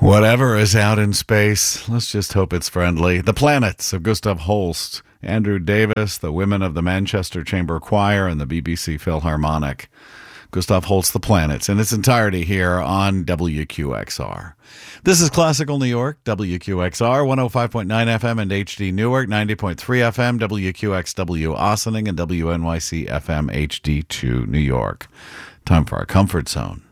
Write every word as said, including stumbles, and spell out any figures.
Whatever is out in space, let's just hope it's friendly. The Planets of Gustav Holst, Andrew Davis, the Women of the Manchester Chamber Choir, and the B B C Philharmonic. Gustav Holst, The Planets, in its entirety here on W Q X R. This is Classical New York, W Q X R, one oh five point nine F M and H D Newark, ninety point three F M, W Q X W Ossining, and W N Y C F M H D two New York. Time for our Comfort Zone.